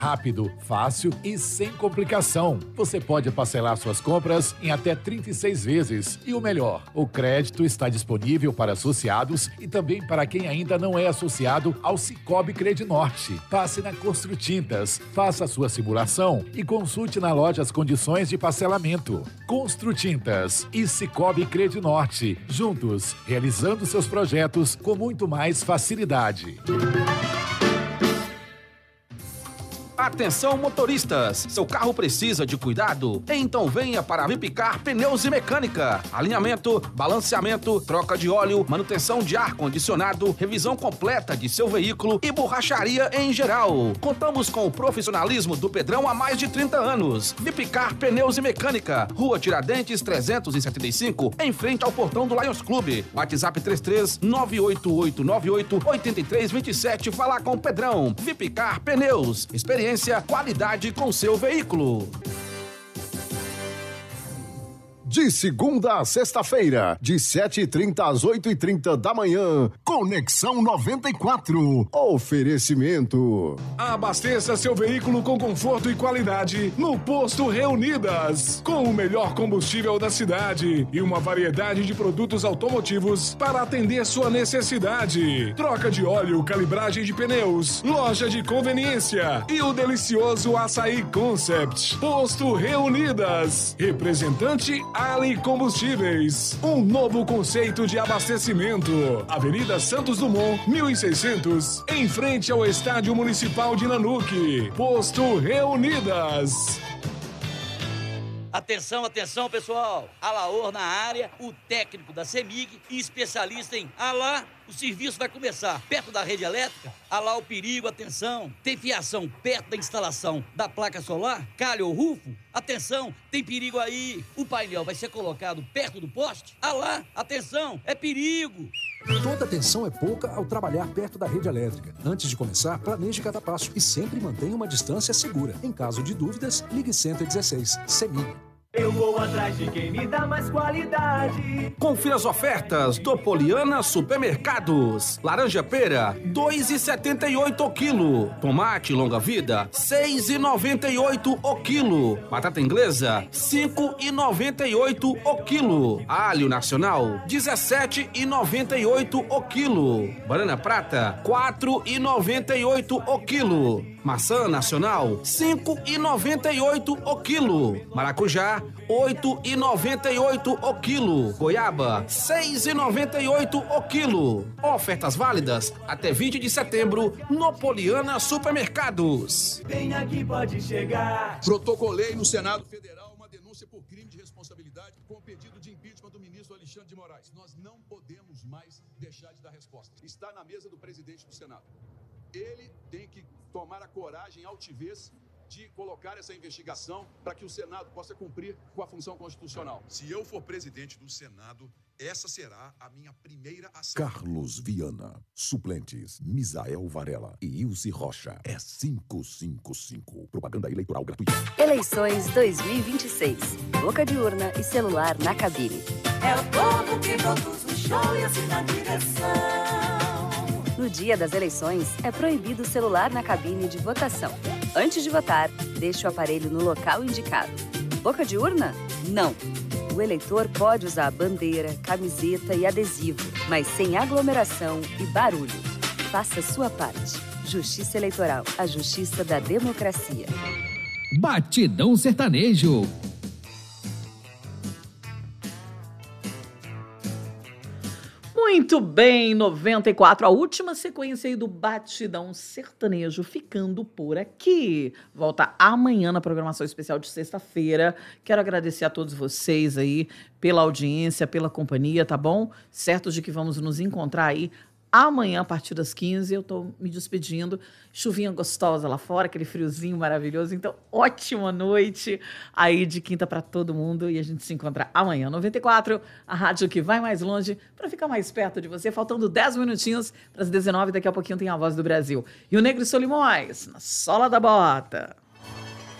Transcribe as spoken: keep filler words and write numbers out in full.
Rápido, fácil e sem complicação. Você pode parcelar suas compras em até trinta e seis vezes. E o melhor, o crédito está disponível para associados e também para quem ainda não é associado ao Cicobi Credinorte. Passe na Construtintas, faça a sua simulação e consulte na loja as condições de parcelamento. Construtintas e Cicobi Credinorte, juntos, realizando seus projetos com muito mais facilidade. Atenção motoristas, seu carro precisa de cuidado? Então venha para a Vipicar Pneus e Mecânica. Alinhamento, balanceamento, troca de óleo, manutenção de ar-condicionado, revisão completa de seu veículo e borracharia em geral. Contamos com o profissionalismo do Pedrão há mais de trinta anos. Vipicar Pneus e Mecânica, Rua Tiradentes trezentos e setenta e cinco, em frente ao portão do Lions Clube. WhatsApp três três nove oito oito nove oito oito três dois sete. Falar com o Pedrão. Vipicar Pneus, experiência, qualidade com seu veículo. De segunda a sexta-feira, de sete e trinta às oito e trinta da manhã, Conexão noventa e quatro. Oferecimento. Abasteça seu veículo com conforto e qualidade no Posto Reunidas. Com o melhor combustível da cidade e uma variedade de produtos automotivos para atender sua necessidade. Troca de óleo, calibragem de pneus, loja de conveniência e o delicioso Açaí Concept. Posto Reunidas. Representante Ali Combustíveis, um novo conceito de abastecimento. Avenida Santos Dumont, mil e seiscentos, em frente ao Estádio Municipal de Nanuque. Posto Reunidas. Atenção, atenção, pessoal. Alaor na área, o técnico da CEMIG e especialista em Alá. O serviço vai começar perto da rede elétrica. Alá o perigo, atenção. Tem fiação perto da instalação da placa solar? Calha ou rufo? Atenção, tem perigo aí. O painel vai ser colocado perto do poste? Alá, atenção, é perigo. Toda atenção é pouca ao trabalhar perto da rede elétrica. Antes de começar, planeje cada passo e sempre mantenha uma distância segura. Em caso de dúvidas, ligue cento e dezesseis. CEMIG. Eu vou atrás de quem me dá mais qualidade. Confira as ofertas do Poliana Supermercados. Laranja pera, dois reais e setenta e oito o quilo. Tomate longa vida, seis reais e noventa e oito o quilo. Batata inglesa, cinco reais e noventa e oito o quilo. Alho nacional, dezessete reais e noventa e oito o quilo. Banana prata, quatro reais e noventa e oito o quilo. Maçã nacional, cinco reais e noventa e oito o quilo. Maracujá, oito reais e noventa e oito o quilo. Goiaba, seis reais e noventa e oito o quilo. Ofertas válidas até vinte de setembro no Poliana Supermercados. Vem aqui, pode chegar. Protocolei no Senado Federal uma denúncia por crime de responsabilidade com o pedido de impeachment do ministro Alexandre de Moraes. Nós não podemos mais deixar de dar resposta. Está na mesa do presidente do Senado. Ele tem que tomar a coragem e altivez de colocar essa investigação para que o Senado possa cumprir com a função constitucional. Se eu for presidente do Senado, essa será a minha primeira ação. Carlos Viana. Suplentes, Misael Varela e Ilse Rocha. É quinhentos e cinquenta e cinco. Propaganda eleitoral gratuita. Eleições dois mil e vinte e seis. Boca de urna e celular na cabine. É o povo que produz o show e assim na direção. No dia das eleições, é proibido o celular na cabine de votação. Antes de votar, deixe o aparelho no local indicado. Boca de urna? Não. O eleitor pode usar bandeira, camiseta e adesivo, mas sem aglomeração e barulho. Faça sua parte. Justiça Eleitoral, a justiça da democracia. Batidão Sertanejo. Muito bem, noventa e quatro, a última sequência aí do Batidão Sertanejo ficando por aqui. Volta amanhã na programação especial de sexta-feira. Quero agradecer a todos vocês aí pela audiência, pela companhia, tá bom? Certos de que vamos nos encontrar aí amanhã, a partir das quinze, eu tô me despedindo. Chuvinha gostosa lá fora, aquele friozinho maravilhoso. Então, ótima noite aí de quinta para todo mundo. E a gente se encontra amanhã, noventa e quatro, a rádio que vai mais longe para ficar mais perto de você. Faltando dez minutinhos para as dezenove, daqui a pouquinho tem a Voz do Brasil. E o Negro e Solimões, na sola da bota.